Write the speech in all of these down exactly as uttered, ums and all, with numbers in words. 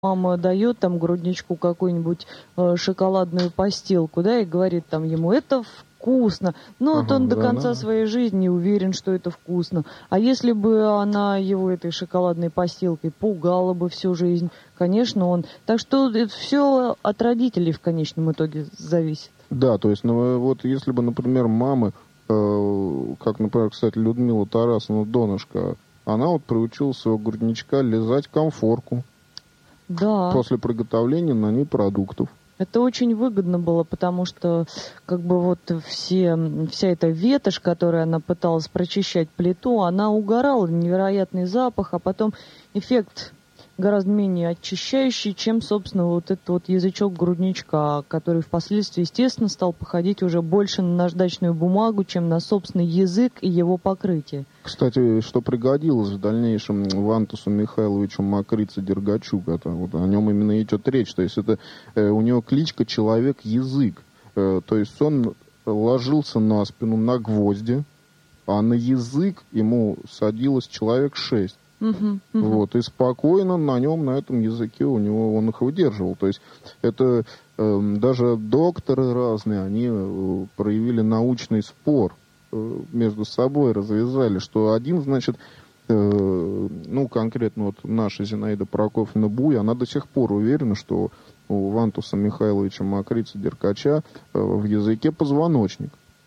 мама дает там грудничку какую-нибудь э, шоколадную постилку, да, и говорит там ему: это вкусно. Но вот Ага, он до да, конца да. своей жизни не уверен, что это вкусно. А если бы она его этой шоколадной постилкой пугала бы всю жизнь, конечно, он... Так что это все от родителей в конечном итоге зависит. Да, то есть, ну, вот если бы, например, мамы, э, как, например, кстати, Людмила Тарасовна Донышко, она вот приучила своего грудничка лизать комфорку Да. после приготовления на ней продуктов. Это очень выгодно было, потому что как бы вот все, вся эта ветошь, которой она пыталась прочищать плиту, она угорала, невероятный запах, а потом эффект гораздо менее очищающий, чем, собственно, вот этот вот язычок грудничка, который впоследствии, естественно, стал походить уже больше на наждачную бумагу, чем на собственный язык и его покрытие. Кстати, что пригодилось в дальнейшем Вантусу Михайловичу Макрице-Дергачук, это вот о нем именно идет речь. То есть это э, у него кличка Человек-язык. Э, то есть он ложился на спину на гвозди, а на язык ему садилось человек шесть. Uh-huh, uh-huh. Вот, и спокойно на нем, на этом языке у него он их выдерживал. То есть это э, даже докторы разные, они э, проявили научный спор э, между собой, развязали, что один, значит, э, ну, конкретно вот наша Зинаида Прокофьевна Буя, она до сих пор уверена, что у Вантуса Михайловича Макрице-Деркача э, в языке позвоночник.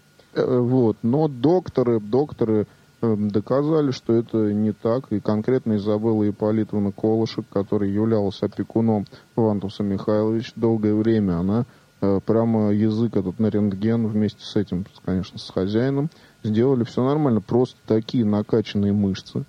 Э, вот, но докторы, докторы доказали, что это не так. И конкретно Изабелла Ипполитовна Колышек, которая являлась опекуном Вантуса Михайловича долгое время, она э, прямо язык этот на рентген вместе с этим, конечно, с хозяином, сделали все нормально. Просто такие накачанные мышцы,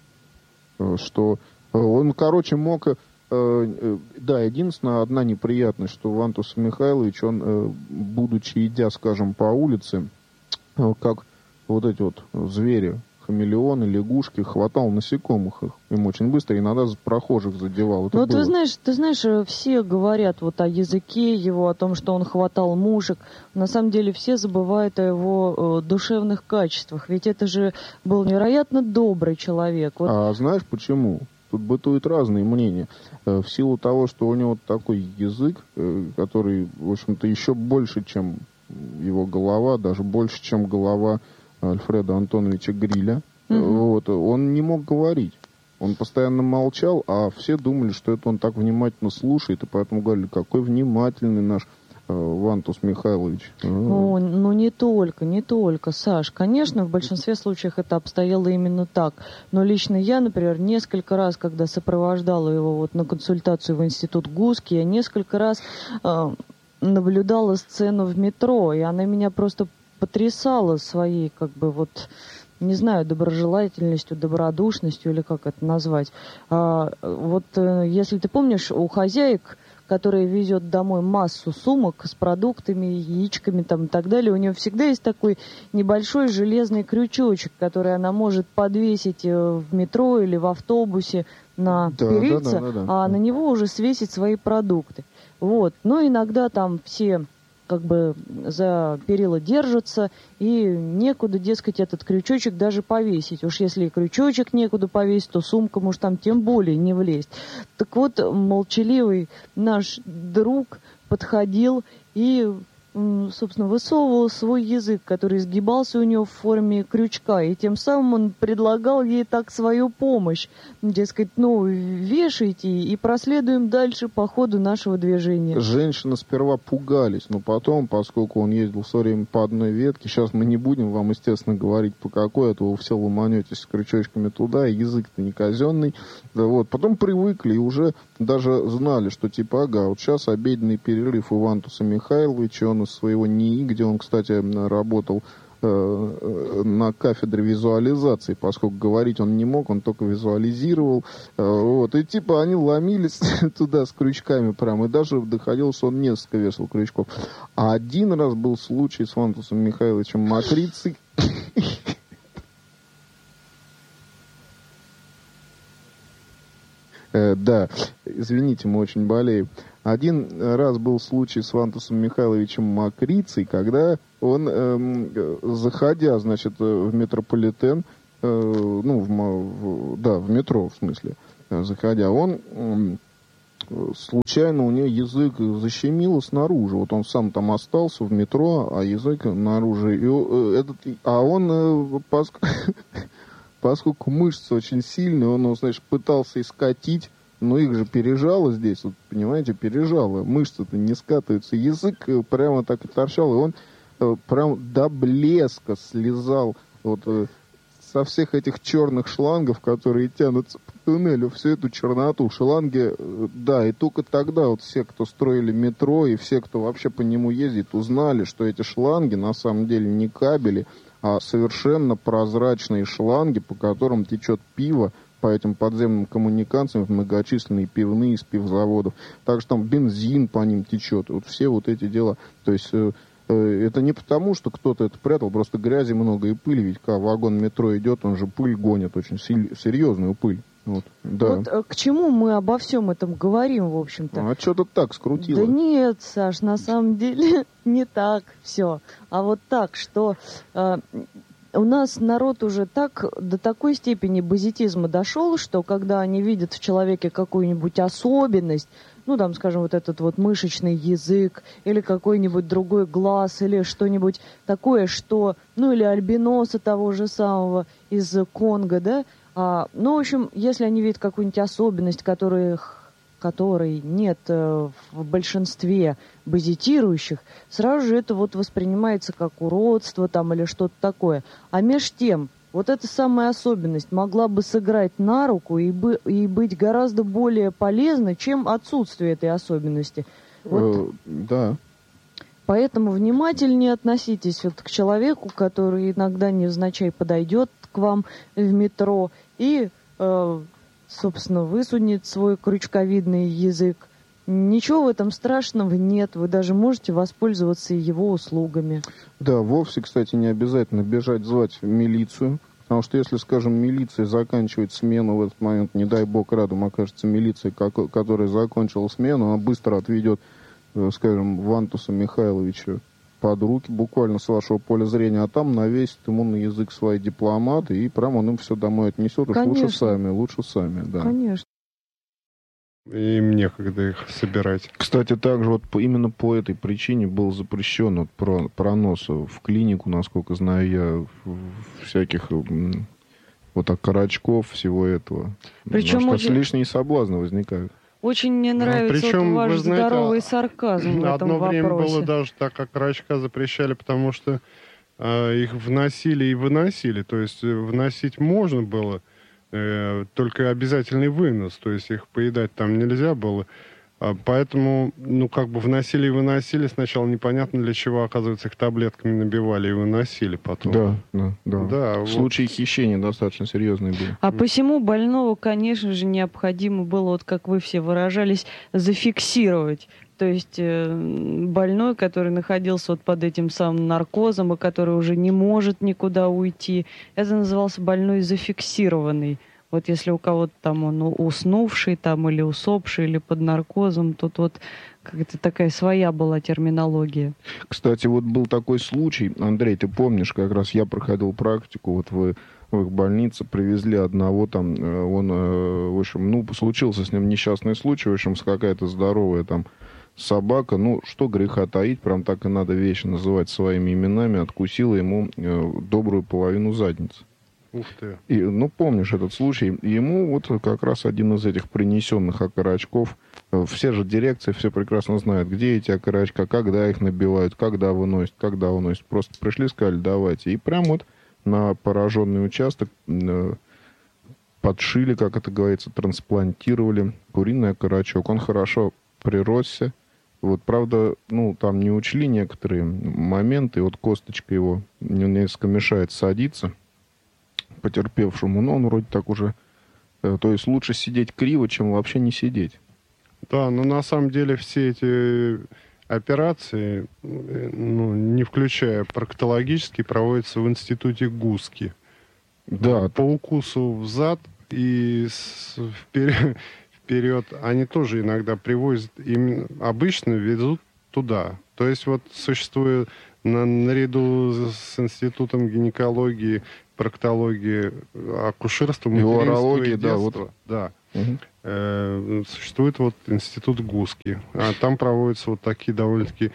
э, что он, короче, мог... Э, э, да, единственное, одна неприятность, что Вантус Михайлович, он, э, будучи идя, скажем, по улице, э, как вот эти вот звери, хамелеоны, лягушки, хватал насекомых их. Им очень быстро, иногда прохожих задевал. Это ну, было. ты знаешь, ты знаешь, все говорят вот о языке его, о том, что он хватал мушек. На самом деле все забывают о его э, душевных качествах. Ведь это же был невероятно добрый человек. Вот... А знаешь почему? Тут бытуют разные мнения. В силу того, что у него такой язык, который, в общем-то, еще больше, чем его голова, даже больше, чем голова Альфреда Антоновича Гриля, mm-hmm. вот, он не мог говорить. Он постоянно молчал, а все думали, что это он так внимательно слушает, и поэтому говорили, какой внимательный наш э, Вантус Михайлович. О, ну не только, не только, Саш. Конечно, в большинстве случаев это обстояло именно так. Но лично я, например, несколько раз, когда сопровождала его вот на консультацию в институт Гуски, я несколько раз э, наблюдала сцену в метро, и она меня просто потрясала своей, как бы, вот, не знаю, доброжелательностью, добродушностью, или как это назвать. А, вот, если ты помнишь, у хозяек, которая везет домой массу сумок с продуктами, яичками там и так далее, у нее всегда есть такой небольшой железный крючочек, который она может подвесить в метро или в автобусе на да, перильце, да, да, да, да. а на него уже свесить свои продукты. Вот. Но иногда там все как бы за перила держатся, и некуда, дескать, этот крючочек даже повесить. Уж если и крючочек некуда повесить, то сумка может там тем более не влезть. Так вот, молчаливый наш друг подходил и, собственно, высовывал свой язык, который сгибался у него в форме крючка, и тем самым он предлагал ей так свою помощь. Дескать, ну, вешайте и проследуем дальше по ходу нашего движения. Женщины сперва пугались, но потом, поскольку он ездил все время по одной ветке, сейчас мы не будем вам, естественно, говорить по какой, а то вы все ломанетесь с крючочками туда, и язык-то не казенный. Да, вот. Потом привыкли и уже даже знали, что типа, ага, вот сейчас обеденный перерыв у Вантуса Михайловича, он из своего НИИ, где он, кстати, работал на кафедре визуализации, поскольку говорить он не мог, он только визуализировал. Вот. И типа они ломились туда с крючками прям, и даже доходило, что он несколько вешал крючков. А один раз был случай с Вантусом Михайловичем Макрицей. Да, извините, мы очень болеем. Один раз был случай с Вантусом Михайловичем Макрицей, когда он, э, заходя, значит, в метрополитен, э, ну, в, в, да, в метро, в смысле, заходя, он э, случайно у нее язык защемило снаружи. Вот он сам там остался в метро, а язык наружу. И этот, а он, поскольку, поскольку мышцы очень сильные, он, значит, пытался и скатить, но их же пережало здесь, вот, понимаете, пережало. Мышцы-то не скатываются. Язык прямо так и торчал, и он прям до блеска слезал вот со всех этих черных шлангов, которые тянутся по туннелю, всю эту черноту. Шланги, да, и только тогда вот все, кто строили метро, и все, кто вообще по нему ездит, узнали, что эти шланги на самом деле не кабели, а совершенно прозрачные шланги, по которым течет пиво по этим подземным коммуникациям в многочисленные пивные из пивзаводов. Также там бензин по ним течет. Вот все вот эти дела. То есть это не потому, что кто-то это прятал, просто грязи много и пыли, ведь когда вагон метро идет, он же пыль гонит, очень серьезную пыль. Вот, да. Вот к чему мы обо всем этом говорим, в общем-то? А что-то так скрутило. Да нет, Саш, на самом деле не так все. А вот так, что э, у нас народ уже так до такой степени базитизма дошел, что когда они видят в человеке какую-нибудь особенность, ну, там, скажем, вот этот вот мышечный язык, или какой-нибудь другой глаз, или что-нибудь такое, что, ну, или альбиноса того же самого из Конго, да, а, ну, в общем, если они видят какую-нибудь особенность, которых, которой нет э, в большинстве базитирующих, сразу же это вот воспринимается как уродство там или что-то такое. А меж тем, вот эта самая особенность могла бы сыграть на руку и, бы, и быть гораздо более полезной, чем отсутствие этой особенности. Вот. Э, да. Поэтому внимательнее относитесь вот к человеку, который иногда невзначай подойдет к вам в метро и, э, собственно, высунет свой крючковидный язык. Ничего в этом страшного нет. Вы даже можете воспользоваться его услугами. Да, вовсе, кстати, не обязательно бежать звать милицию. Потому что если, скажем, милиция заканчивает смену в этот момент, не дай бог рядом окажется милиция, которая закончила смену, она быстро отведет, скажем, Вантуса Михайловича под руки, буквально с вашего поля зрения, а там навесит ему на язык свои дипломаты, и прямо он им все домой отнесет. Уж лучше сами, лучше сами, да. Конечно. Им некогда их собирать. Кстати, также вот по, именно по этой причине был запрещен вот про, пронос в клинику, насколько знаю я, всяких вот окорочков, всего этого. Причем что очень... лишние соблазны возникают. Очень мне нравится ну, причем, вот ваш знаете, здоровый сарказм в этом вопросе. Одно время было даже так, как окорочка запрещали, потому что э, их вносили и выносили. То есть вносить можно было, только обязательный вынос, то есть их поедать там нельзя было. Поэтому, ну, как бы вносили и выносили. Сначала непонятно для чего, оказывается, их таблетками набивали и выносили потом. Да, да, да. да вот. Случаи хищения достаточно серьезные были. А посему больного, конечно же, необходимо было, вот как вы все выражались, зафиксировать. То есть больной, который находился вот под этим самым наркозом, и который уже не может никуда уйти, это назывался больной зафиксированный. Вот если у кого-то там он уснувший там, или усопший, или под наркозом, тут вот как-то такая своя была терминология. Кстати, вот был такой случай, Андрей, ты помнишь, как раз я проходил практику, вот в, в их больнице привезли одного там, он, в общем, ну, случился с ним несчастный случай, в общем, с какая-то здоровая там собака, ну, что греха таить, прям так и надо вещи называть своими именами, откусила ему э, добрую половину задницы. Ух ты. И, ну, помнишь этот случай, ему вот как раз один из этих принесенных окорочков, э, все же дирекции, все прекрасно знают, где эти окорочка, когда их набивают, когда выносят, когда выносят. Просто пришли, сказали, давайте. И прям вот на пораженный участок э, подшили, как это говорится, трансплантировали куриный окорочок. Он хорошо приросся. Вот, правда, ну, там не учли некоторые моменты, вот косточка его несколько мешает садиться потерпевшему, но он вроде так уже... То есть лучше сидеть криво, чем вообще не сидеть. Да, но на самом деле все эти операции, ну, не включая проктологические, проводятся в институте Гуски. Да. По укусу в зад и вперед... вперед, они тоже иногда привозят, им обычно везут туда. То есть вот существует на, наряду с институтом гинекологии, проктологии, акушерства, материнства и детства, да, вот. да, Угу. Э, существует вот институт Гуски. А там проводятся вот такие довольно-таки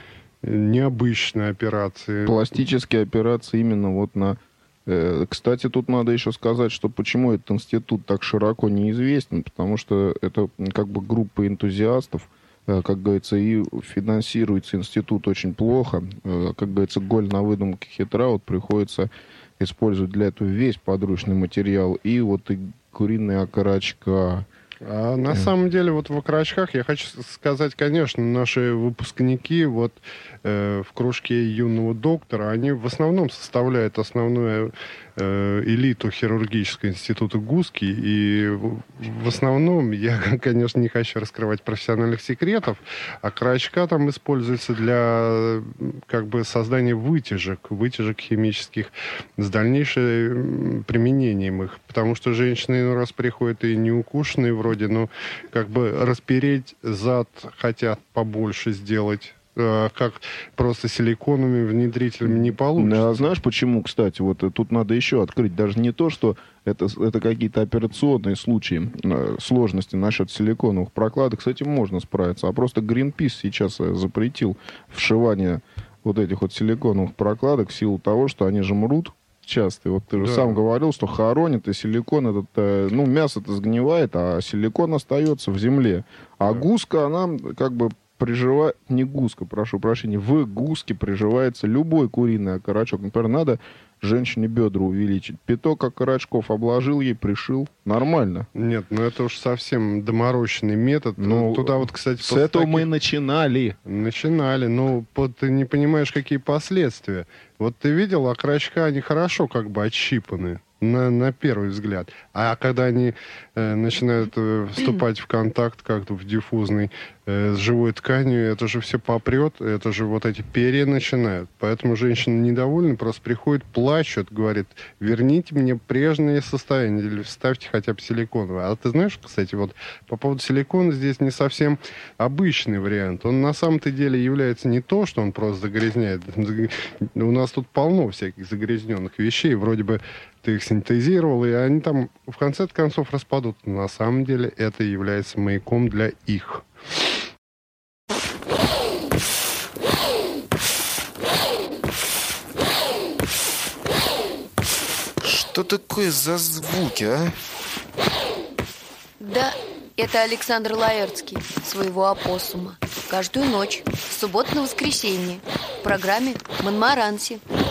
необычные операции. Пластические операции именно вот на... Кстати, тут надо еще сказать, что почему этот институт так широко неизвестен, потому что это как бы группа энтузиастов, как говорится, и финансируется институт очень плохо. Как говорится, голь на выдумке хитра, вот приходится использовать для этого весь подручный материал, и вот и куриные окорочка. А на самом деле вот в окорочках, я хочу сказать, конечно, наши выпускники вот э, в кружке юного доктора, они в основном составляют основную э, элиту хирургического института Гуски, и в, в основном, я, конечно, не хочу раскрывать профессиональных секретов, окорочка там используется для как бы создания вытяжек, вытяжек химических с дальнейшим применением их, потому что женщины иной раз приходят и не укушенные вроде, но как бы распереть зад хотят побольше сделать, э, как просто силиконовыми внедрителями не получится. А знаешь почему, кстати, вот тут надо еще открыть, даже не то, что это, это какие-то операционные случаи, э, сложности насчет силиконовых прокладок, с этим можно справиться, а просто Greenpeace сейчас запретил вшивание вот этих вот силиконовых прокладок в силу того, что они же мрут часто. Вот ты же да. сам говорил, что хоронит, и силикон этот, ну, мясо-то сгнивает, а силикон остается в земле. А да. гуска, она как бы приживает, не гуска, прошу прощения, в гуске приживается любой куриный окорочок. Например, надо женщине бедра увеличить. Пяток окорочков обложил ей, пришил. Нормально. Нет, ну это уж совсем доморощенный метод. Ну, туда вот, кстати... С этого таких... мы начинали. Начинали. Ну, ты не понимаешь, какие последствия. Вот ты видел, окорочка, они хорошо как бы отщипаны. На, на первый взгляд. А когда они э, начинают э, вступать в контакт как-то в диффузный э, с живой тканью, это же все попрет, это же вот эти перья начинают. Поэтому женщины недовольны, просто приходят, плачут, говорят, верните мне прежнее состояние или вставьте хотя бы силиконовое. А ты знаешь, кстати, вот по поводу силикона здесь не совсем обычный вариант. Он на самом-то деле является не то, что он просто загрязняет. У нас тут полно всяких загрязненных вещей, вроде бы ты их синтезировал, и они там в конце концов распадут. На самом деле это является маяком для их. Что такое за звуки, а? Да, это Александр Лаэртский, своего опоссума. Каждую ночь, с субботы на воскресенье, в программе «Монмаранси».